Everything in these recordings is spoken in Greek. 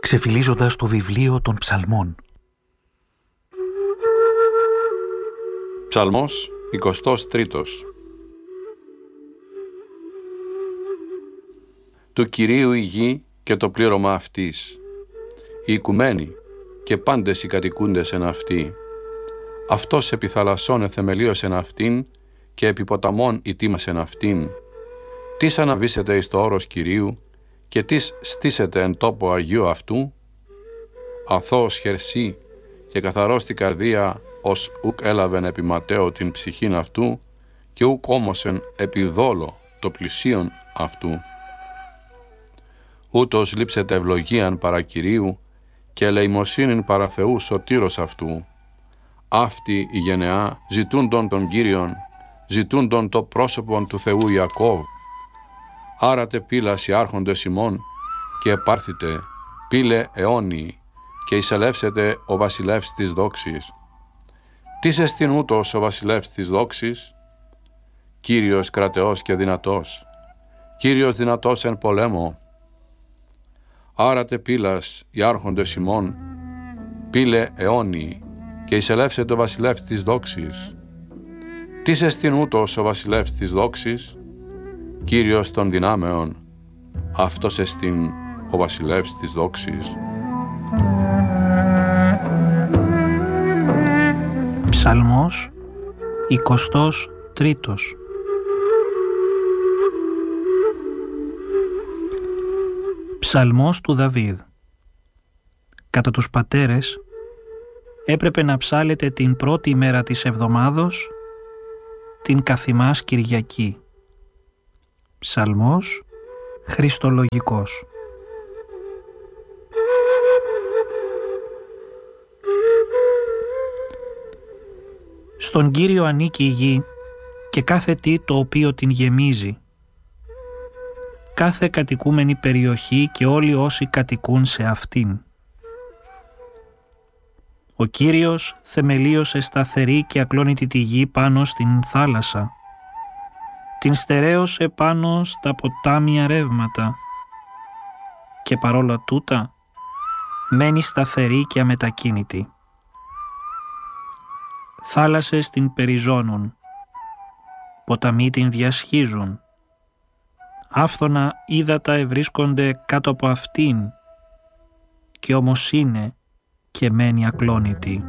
ξεφυλίζοντας το βιβλίο των ψαλμών. Ψαλμός 23. Του Κυρίου η γη και το πλήρωμα αυτής, οι οικουμένοι και πάντες οι κατοικούντες εν αυτή. Αυτός επί θαλασσών εθεμελίωσεν αυτήν και επί ποταμών ητήμασεν αυτήν. Τις αναβήσετε εις το όρος Κυρίου και τις στήσετε εν τόπο Αγίου αυτού. Αθώος χερσί και καθαρός την καρδία, ως ουκ έλαβεν επί ματέω την ψυχήν αυτού και ουκ όμωσεν επί δόλο το πλησίον αυτού. Ούτως λείψετε ευλογίαν παρά Κυρίου και ελεημοσύνην παρά Θεού σωτήρος αυτού. Αυτοί η γενεά ζητούντον τον Κύριον, ζητούντον το πρόσωπον του Θεού Ιακώβ. Άρατε πύλας οι άρχοντες ημών και επάρθητε πύλε αιώνιοι και εισελεύσετε ο βασιλεύς της δόξης. Τις εστιν ούτως ο βασιλεύς της δόξης? Κύριος κρατεός και δυνατός, Κύριος δυνατός εν πολέμο. Άρατε πύλας οι άρχοντες ημών, πύλε αιώνιοι και εισελεύσετε ο βασιλεύς της δόξης. Τις εστιν ούτως ο βασιλεύς της δόξης? Κύριος των δυνάμεων, αυτός εστιν ο βασιλεύς της δόξης. Ψαλμός 23. Ψαλμός του Δαβίδ. Κατά τους πατέρες έπρεπε να ψάλετε την πρώτη μέρα της εβδομάδος, την καθημάς Κυριακή. Ψαλμός χριστολογικός. Στον Κύριο ανήκει η γη και κάθε τι το οποίο την γεμίζει, κάθε κατοικούμενη περιοχή και όλοι όσοι κατοικούν σε αυτήν. Ο Κύριος θεμελίωσε σταθερή και ακλόνητη τη γη πάνω στην θάλασσα, την στερέωσε πάνω στα ποτάμια ρεύματα και παρόλα τούτα μένει σταθερή και αμετακίνητη. Θάλασσες την περιζώνουν, ποταμοί την διασχίζουν, άφθονα ύδατα ευρίσκονται κάτω από αυτήν και όμως είναι και μένει ακλόνητη.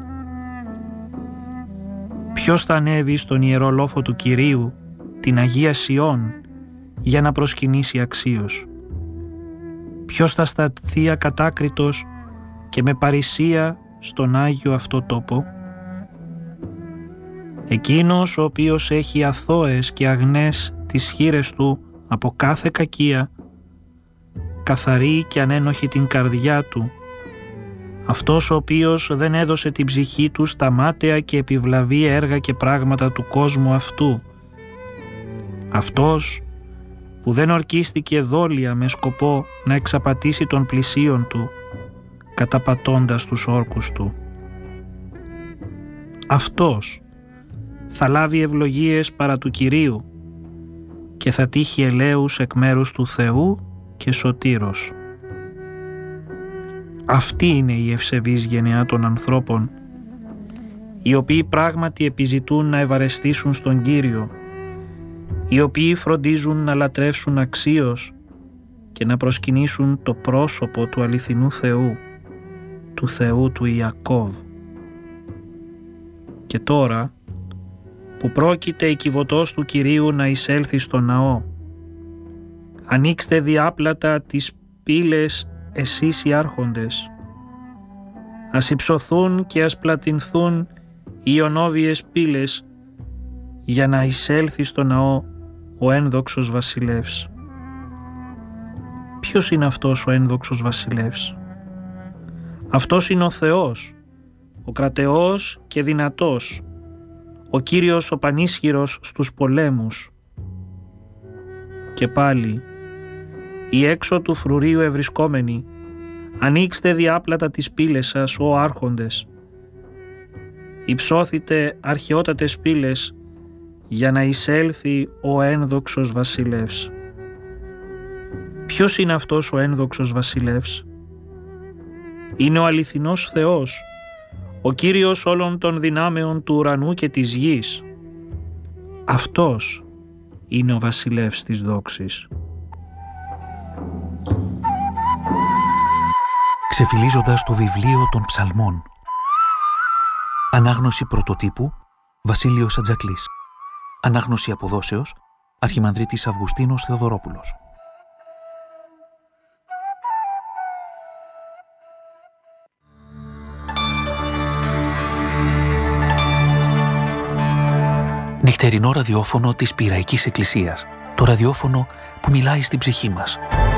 Ποιος θα ανέβει στον ιερό λόφο του Κυρίου, την Αγία Σιών, για να προσκυνήσει αξίως? Ποιος θα σταθεί ακατάκριτος και με παρησία στον Άγιο αυτό τόπο? Εκείνος ο οποίος έχει αθώες και αγνές τις χείλες του από κάθε κακία, καθαρή και ανένοχη την καρδιά του, αυτός ο οποίος δεν έδωσε την ψυχή του στα μάταια και επιβλαβή έργα και πράγματα του κόσμου αυτού, αυτός που δεν ορκίστηκε δόλια με σκοπό να εξαπατήσει των πλησίων του, καταπατώντας τους όρκους του. Αυτός θα λάβει ευλογίες παρά του Κυρίου και θα τύχει ελέους εκ μέρους του Θεού και σωτήρος. Αυτή είναι η ευσεβής γενεά των ανθρώπων, οι οποίοι πράγματι επιζητούν να ευαρεστήσουν στον Κύριο, οι οποίοι φροντίζουν να λατρεύσουν αξίως και να προσκυνήσουν το πρόσωπο του αληθινού Θεού, του Θεού του Ιακώβ. Και τώρα, που πρόκειται η κυβωτός του Κυρίου να εισέλθει στο ναό, ανοίξτε διάπλατα τις πύλες εσείς οι άρχοντες. Ας υψωθούν και ας πλατινθούν οι ονόβιες πύλες για να εισέλθει στο ναό ο ένδοξος βασιλεύς. Ποιος είναι αυτός ο ένδοξος βασιλεύς? Αυτός είναι ο Θεός, ο κρατεός και δυνατός, ο Κύριος ο πανίσχυρος στους πολέμους. Και πάλι, οι έξω του φρουρίου ευρισκόμενοι, ανοίξτε διάπλατα τις πύλες σας, ο άρχοντες. Υψώθητε αρχαιότατες πύλες για να εισέλθει ο ένδοξος βασιλεύς. Ποιος είναι αυτός ο ένδοξος βασιλεύς? είναι ο αληθινός Θεός, ο Κύριος όλων των δυνάμεων του ουρανού και της γης. Αυτός είναι ο βασιλεύς της δόξης. Ξεφυλίζοντας το βιβλίο των ψαλμών. Ανάγνωση πρωτοτύπου Βασίλειος Ατζακλής. Ανάγνωση αποδόσεως Αρχιμανδρίτης Αυγουστίνος Θεοδωρόπουλος. Νυχτερινό ραδιόφωνο της Πειραϊκής Εκκλησίας. Το ραδιόφωνο που μιλάει στην ψυχή μας.